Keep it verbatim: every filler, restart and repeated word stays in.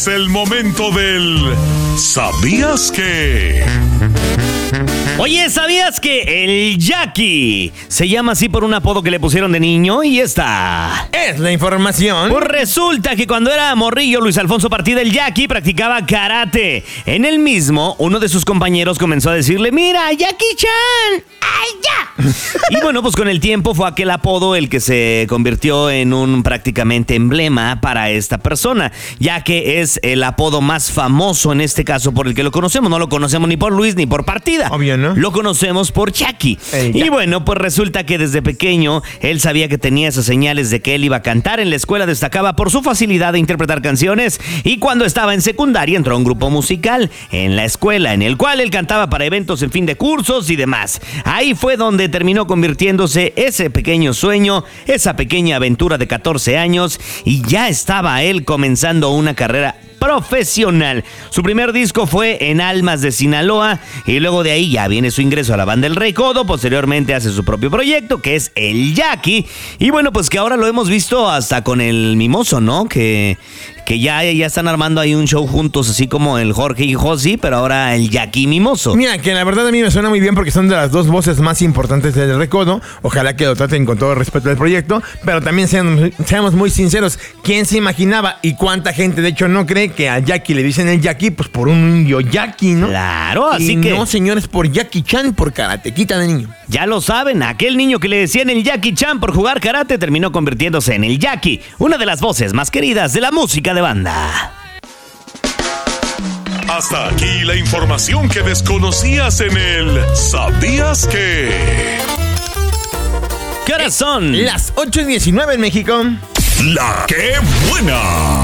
Es el momento del ¿Sabías qué? Oye, ¿sabías que el Jackie se llama así por un apodo que le pusieron de niño? Y esta es la información. Pues resulta que cuando era morrillo, Luis Alfonso Partida, el Jackie, practicaba karate. En el mismo, uno de sus compañeros comenzó a decirle: ¡Mira, Jackie-chan! ¡Ay, ya! Y bueno, pues con el tiempo fue aquel apodo el que se convirtió en un prácticamente emblema para esta persona, ya que es el apodo más famoso en este caso por el que lo conocemos. No lo conocemos ni por Luis ni por Partida. Obvio, ¿no? Lo conocemos por Jackie. Ey, y ya. bueno, pues resulta que desde pequeño él sabía que tenía esas señales de que él iba a cantar. En la escuela destacaba por su facilidad de interpretar canciones, y cuando estaba en secundaria entró a un grupo musical en la escuela en el cual él cantaba para eventos en fin de cursos y demás. Ahí fue donde terminó convirtiéndose ese pequeño sueño, esa pequeña aventura de catorce años, y ya estaba él comenzando una carrera profesional. Su primer disco fue en Almas de Sinaloa, y luego de ahí ya viene su ingreso a la banda El Recodo. Posteriormente hace su propio proyecto, que es el Jackie, y bueno, pues que ahora lo hemos visto hasta con el Mimoso, ¿no? Que, que ya, ya están armando ahí un show juntos, así como el Jorge y Josi, pero ahora el Jackie Mimoso. Mira, que la verdad a mí me suena muy bien porque son de las dos voces más importantes del Recodo. Ojalá que lo traten con todo respeto del proyecto, pero también sean, seamos muy sinceros. ¿Quién se imaginaba y cuánta gente de hecho no cree que a Jackie le dicen el Jackie? Pues por un indio Jackie, ¿no? Claro, así y que no, señores, por Jackie Chan, por karatequita de niño. ya lo saben, aquel niño que le decían el Jackie Chan por jugar karate terminó convirtiéndose en el Jackie, una de las voces más queridas de la música de banda. Hasta aquí la información que desconocías en el ¿Sabías qué? ¿Qué horas son? Las ocho y diecinueve en México. La ¡Qué buena!